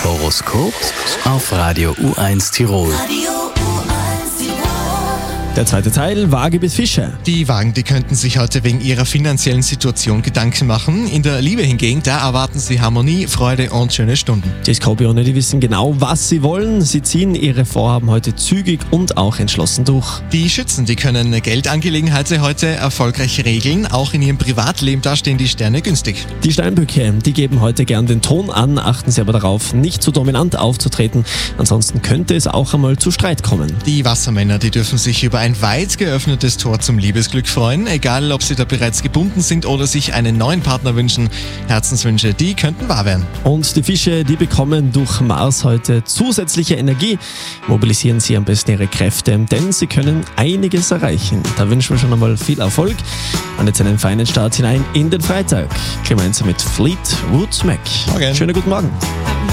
Horoskop auf Radio U1 Tirol. Der zweite Teil, Waage bis Fische. Die Wagen, die könnten sich heute wegen ihrer finanziellen Situation Gedanken machen. In der Liebe hingegen, da erwarten sie Harmonie, Freude und schöne Stunden. Die Skorpione, die wissen genau, was sie wollen. Sie ziehen ihre Vorhaben heute zügig und auch entschlossen durch. Die Schützen, die können Geldangelegenheiten heute erfolgreich regeln. Auch in ihrem Privatleben, da stehen die Sterne günstig. Die Steinböcke, die geben heute gern den Ton an, achten sie aber darauf, nicht zu dominant aufzutreten. Ansonsten könnte es auch einmal zu Streit kommen. Die Wassermänner, die dürfen sich über ein weit geöffnetes Tor zum Liebesglück freuen. Egal, ob sie da bereits gebunden sind oder sich einen neuen Partner wünschen. Herzenswünsche, die könnten wahr werden. Und die Fische, die bekommen durch Mars heute zusätzliche Energie. Mobilisieren sie am besten ihre Kräfte, denn sie können einiges erreichen. Da wünschen wir schon einmal viel Erfolg und jetzt einen feinen Start hinein in den Freitag. Gemeinsam mit Fleetwood Mac. Morgen. Schönen guten Morgen.